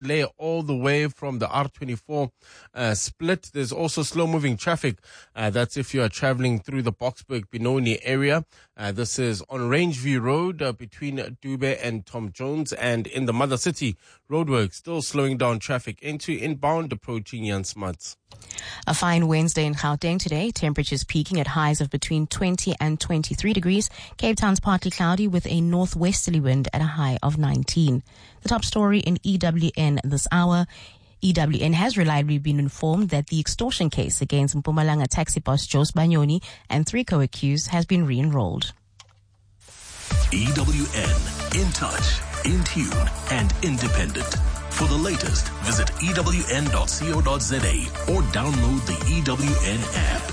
delay all the way from the R24 split. There's also slow-moving traffic. That's if you are traveling through the Boksburg-Benoni area. This is on Rangeview Road between Dube and Tom Jones. And in the Mother City, roadwork still slowing down traffic into inbound approaching Jan Smuts. A fine Wednesday in Gauteng today. Temperatures peaking at highs of between 20 and 23 degrees. Cape Town's partly cloudy with a northwesterly wind at a high of 19. The top story in EWN this hour. EWN has reliably been informed that the extortion case against Mpumalanga taxi boss Joe Sibanyoni and 3 co-accused has been re-enrolled. EWN, in touch, in tune, and independent. For the latest, visit ewn.co.za or download the EWN app.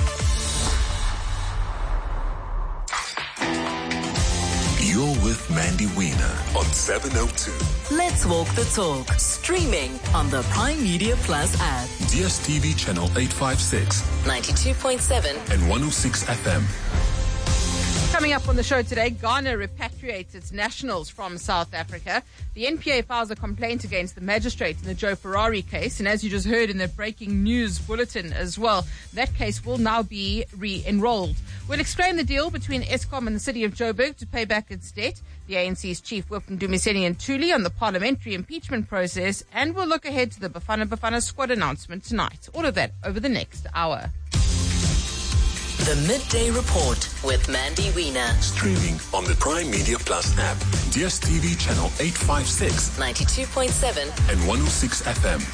You're with Mandy Wiener on 702. Let's walk the talk. Streaming on the Prime Media Plus app. DSTV channel 856, 92.7 and 106 FM. Coming up on the show today, Ghana repatriates its nationals from South Africa. The NPA files a complaint against the magistrate in the Joe Ferrari case. And as you just heard in the breaking news bulletin as well, that case will now be re-enrolled. We'll explain the deal between Eskom and the city of Joburg to pay back its debt. The ANC's chief whip Ndumiseni and Thuli on the parliamentary impeachment process. And we'll look ahead to the Bafana squad announcement tonight. All of that over the next hour. The Midday Report with Mandy Wiener. Streaming on the Prime Media Plus app, DSTV channel 856, 92.7 and 106 FM.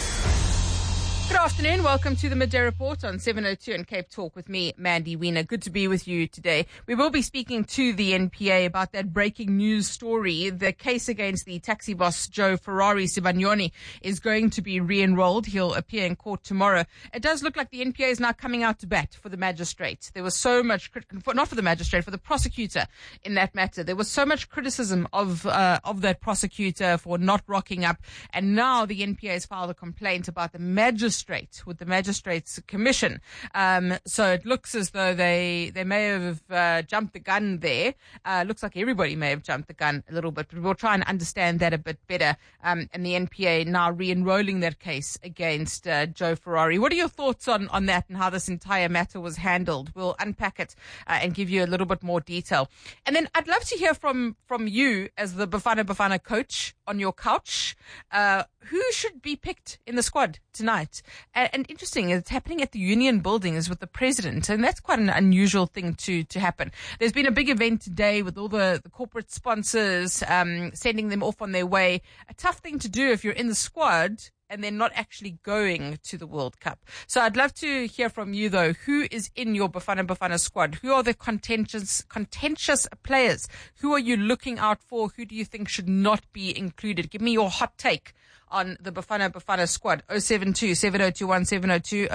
Good afternoon. Welcome to the Midday Report on 702 and Cape Talk with me, Mandy Wiener. Good to be with you today. We will be speaking to the NPA about that breaking news story. The case against the taxi boss Joe Ferrari Sibanyoni is going to be re-enrolled. He'll appear in court tomorrow. It does look like the NPA is now coming out to bat for the magistrate. There was so much, not for the magistrate, for the prosecutor in that matter. There was so much criticism of that prosecutor for not rocking up. And now the NPA has filed a complaint about the magistrate with the Magistrates Commission. So it looks as though they may have jumped the gun there. Looks like everybody may have jumped the gun a little bit, but we'll try and understand that a bit better. And the NPA now re-enrolling that case against Joe Ferrari. What are your thoughts on that and how this entire matter was handled? We'll unpack it and give you a little bit more detail. And then I'd love to hear from you as the Bafana coach on your couch. Who should be picked in the squad tonight? And interesting, it's happening at the Union Building is with the president, and that's quite an unusual thing to happen. There's been a big event today with all the corporate sponsors sending them off on their way. A tough thing to do if you're in the squad and they're not actually going to the World Cup. So I'd love to hear from you, though. Who is in your Bafana squad? Who are the contentious players? Who are you looking out for? Who do you think should not be included? Give me your hot take on the Bafana squad. 072-7021-702,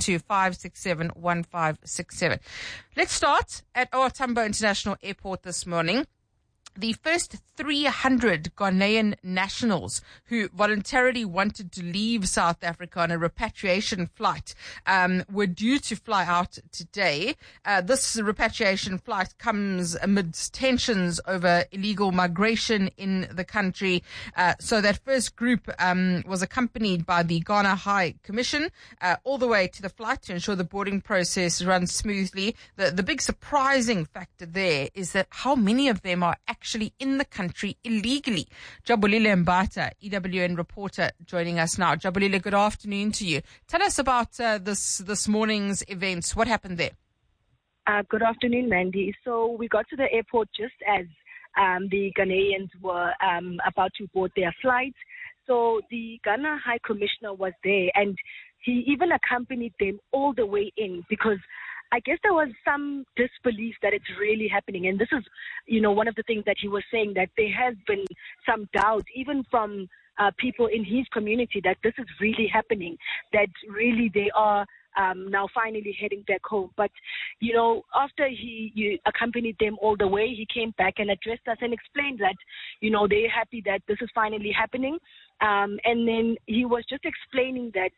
072-567-1567. Let's start at OR Tambo International Airport this morning. The first 300 Ghanaian nationals who voluntarily wanted to leave South Africa on a repatriation flight were due to fly out today. This repatriation flight comes amidst tensions over illegal migration in the country. So that first group was accompanied by the Ghana High Commission all the way to the flight to ensure the boarding process runs smoothly. The big surprising factor there is that how many of them are actually in the country illegally. Jabulile Mbata, EWN reporter, joining us now. Jabulile, good afternoon to you. Tell us about this morning's events. What happened there? Good afternoon, Mandy. So we got to the airport just as the Ghanaians were about to board their flight. So the Ghana High Commissioner was there, and he even accompanied them all the way in because I guess there was some disbelief that it's really happening. And this is, one of the things that he was saying, that there has been some doubt, even from people in his community, that this is really happening, that really they are now finally heading back home. But, after he accompanied them all the way, he came back and addressed us and explained that, they're happy that this is finally happening. And then he was just explaining that,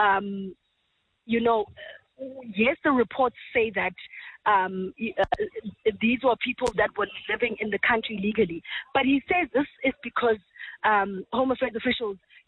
yes, the reports say that these were people that were living in the country legally. But he says this is because Home Affairs officials